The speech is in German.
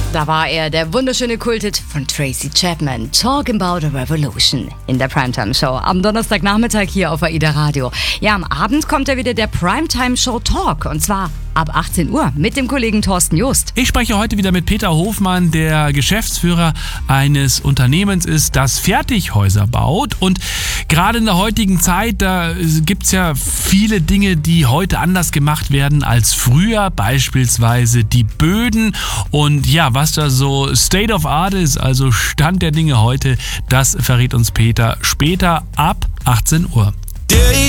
Da war er, der wunderschöne Kulthit von Tracy Chapman, Talking About a Revolution, in der Primetime-Show am Donnerstagnachmittag hier auf AIDA Radio. Ja, am Abend kommt ja wieder der Primetime-Show Talk, und zwar ab 18 Uhr mit dem Kollegen Thorsten Just. Ich spreche heute wieder mit Peter Hofmann, der Geschäftsführer eines Unternehmens ist, das Fertighäuser baut. Und gerade in der heutigen Zeit, da gibt es ja viele Dinge, die heute anders gemacht werden als früher, beispielsweise die Böden. Und ja, was da so State of Art ist, also Stand der Dinge heute, das verrät uns Peter später ab 18 Uhr.